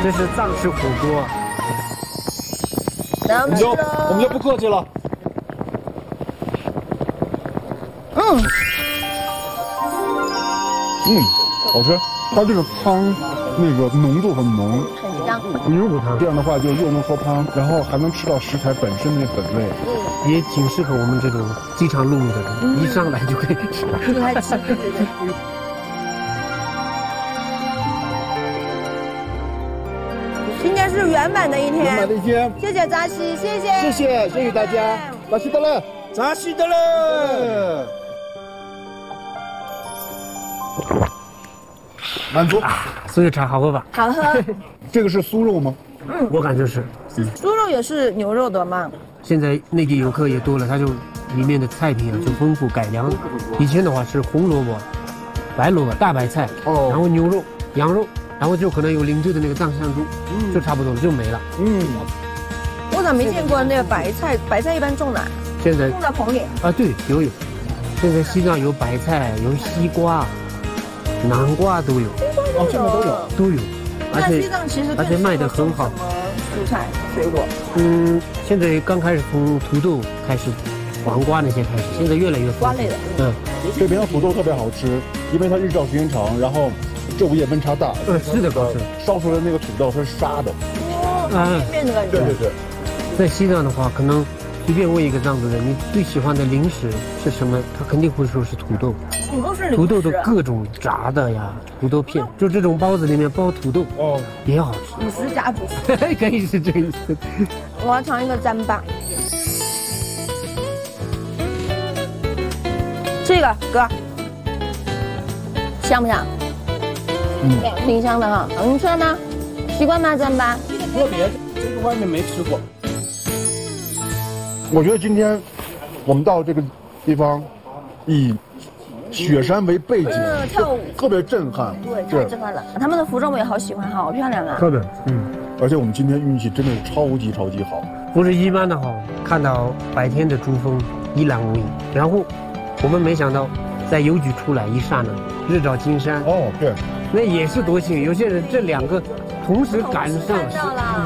这是藏式火锅。 来， 我们就不客气了。好吃。它这个汤那个浓度很浓， 很香。 牛骨汤这样的话就又能喝汤，然后还能吃到食材本身的本味。 也挺适合我们这种饥肠辘辘的人，一上来就可以吃。 就开吃。今天是圆满的一天。 圆满的一天， 谢谢扎西，谢谢。 谢谢大家，扎西德勒，扎西德勒。满足。 所有茶好喝吧？ 好喝。 这个是酥肉吗？ 我感觉是。 猪肉也是牛肉的吗？ 现在内地游客也多了，它就里面的菜品啊就丰富改良。以前的话是红萝卜、白萝卜、大白菜，然后牛肉、羊肉，然后就可能有林州的那个藏香猪，就差不多了，就没了。 我咋没见过那个白菜？白菜一般种哪？ 现在种在棚里。 啊，对，有。现在西藏有白菜，有西瓜、南瓜都有。 哦，现在都有。 那西藏其实而且卖得很好。 蔬菜水果。 现在刚开始从土豆开始，黄瓜那些开始，现在越来越瓜类的。 这边的土豆特别好吃，因为它日照时间长，然后昼夜温差大。 是的，高师烧出来的那个土豆它是沙的。 面的感觉。 对。 在西藏的话，可能随便问一个藏族人，你最喜欢的零食是什么？他肯定会说是土豆。土豆的各种炸的呀，土豆片，就这种包子里面包土豆，也好吃。 主食加主食， 可以是这个意思。 我要尝一个糌粑。这个哥，香不香？挺香的哈。你吃了吗？习惯吗？糌粑？ 特别，这个外面没吃过。我觉得今天我们到这个地方，以雪山为背景， 跳舞特别震撼。 对，太震撼了。他们的服装我也好喜欢，好漂亮啊。 特别， 而且我们今天运气真的是超级好。 不是一般的好，看到白天的珠峰一览无遗，然后我们没想到在邮局出来一刹那，日照金山。 对， 那也是多幸运。有些人这两个同时赶上。